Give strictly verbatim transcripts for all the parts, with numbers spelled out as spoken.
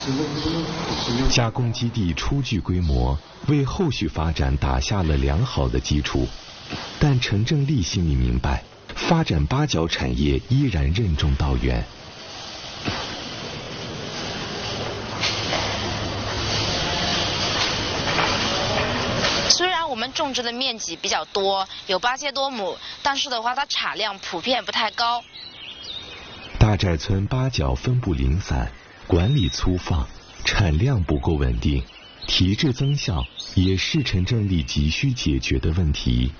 加工基地初具规模，为后续发展打下了良好的基础。但陈正利心里明白，发展八角产业依然任重道远。 虽然我们种植的面积比较多，有八千多亩，但是的话，它产量普遍不太高。 大寨村八角分布零散，管理粗放，产量不够稳定，提质增效也是陈正利急需解决的问题。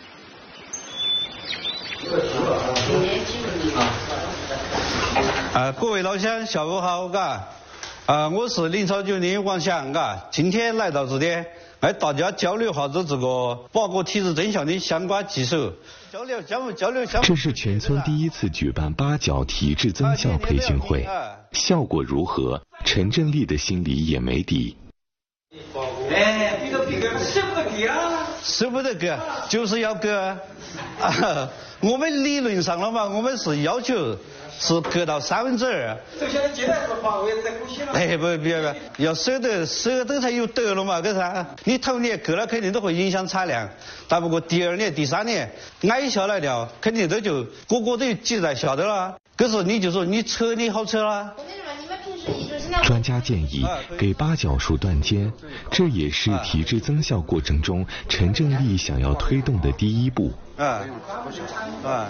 啊，各位老乡，下午好，嘎，啊，我是林超九的王翔，嘎，今天来到这里，来大家交流下子这个八角提质增效的相关技术，交流交交流相。 这是全村第一次举办八角提质增效培训会，效果如何？陈正利的心里也没底。 哎，这个这个舍不得给啊，舍不得给，就是要给啊。啊，我们理论上了嘛，我们是要求是割到三分之二。这现在进来是华为在股息了。哎，不不不，要舍得舍得才有得了嘛，这啥？你头年割了肯定都会影响产量，但不过第二年、第三年挨下来了，肯定都就个个都挤在下头了。可是你就说你扯你好扯了。 专家建议给八角树断尖，这也是提质增效过程中陈正利想要推动的第一步。 啊啊！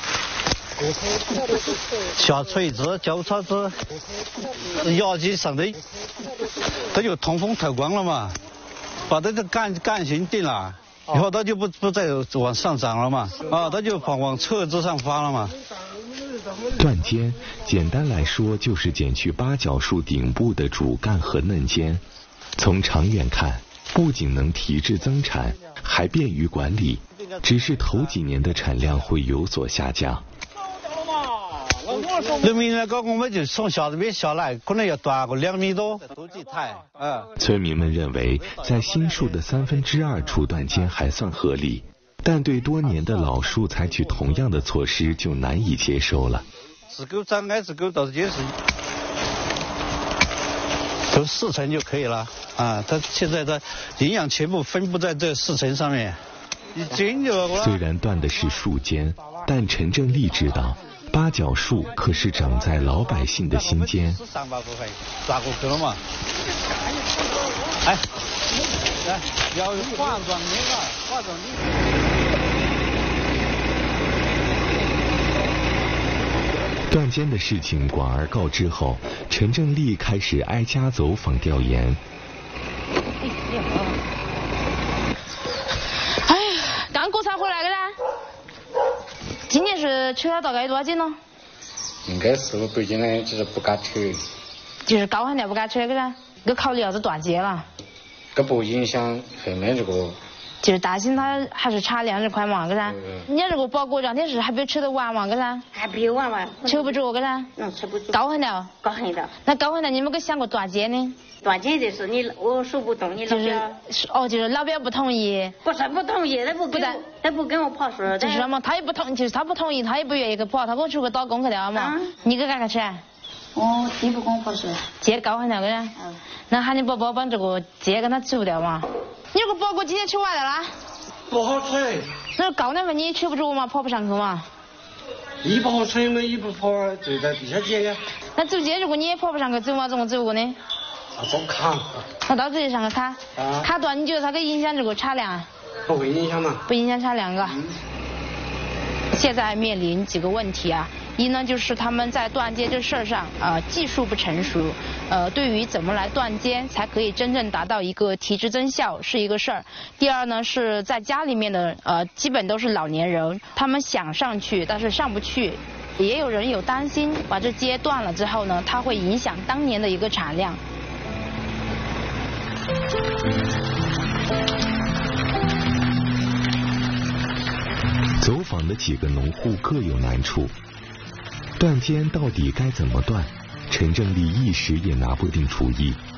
下锤子、交叉子，压机上的，它就通风透光了嘛，把这个杆杆性定了，以后它就不不再往上涨了嘛，啊，它就往往车子上发了嘛。 断尖，简单来说就是剪去八角树顶部的主干和嫩尖。从长远看，不仅能提质增产，还便于管理。只是头几年的产量会有所下降。 那明年高我们就从下边下来，可能要断个两米多，多几台。啊， 村民们认为，在新树的三分之二处断尖还算合理。但对多年的老树采取同样的措施就难以接受了。 只够长矮，只够到这是，就四层就可以了啊！它现在的营养全部分布在这四层上面，一斤就。 虽然断的是树尖，但陈正利知道，八角树可是长在老百姓的心间。 上把不会抓过去了嘛？哎，来，要化妆那个，化妆那个。 断尖的事情广而告之后，陈正利开始挨家走访调研。 哎呀，刚割草回来的啦。今年是扯了大概多少斤呢？ 应该是我北京呢，就是不敢扯。 就是高含量不敢扯，个噻，给考虑要是断节了。 这不影响后面这个。 就是担心它还是产量这块嘛，个噻。你这个包裹两天是还没扯得完嘛，个噻。 还没有完完。 扯不住，个噻。 嗯，扯不住。 高含量。 高含量。 那高含量你们给想过断节呢？ 断节就是你我手不动，你老表。 就是哦，就是老表不同意。 不是不同意，他不跟我，他不跟我跑数。 就是嘛，他也不同，就是他不同意，他也不愿意去跑，他给我出个打工去了嘛。嗯。你给干啥去？ 哦，你不跟我跑数。 节高含量个噻。嗯。那喊你宝宝把这个节跟他除掉嘛。你这个包裹今天吃完了啦？ 不好扯。 那高那份你扯不住嘛，跑不上去嘛。 你不好扯，那你不跑就在地下接呀。 那走街如果你也跑不上去，走嘛怎么走过呢？ 啊，走卡。 那到这里上个卡。 啊。 卡断，你觉得它会影响这个产量？ 不会影响嘛。 不影响产量嘎。嗯。现在面临几个问题啊。一呢，就是他们在断尖这事儿上，呃，技术不成熟，呃，对于怎么来断尖才可以真正达到一个提质增效是一个事儿。第二呢，是在家里面的，呃，基本都是老年人，他们想上去，但是上不去。也有人有担心，把这接断了之后呢，它会影响当年的一个产量。 走访的几个农户各有难处。断尖到底该怎么断？陈正利一时也拿不定主意。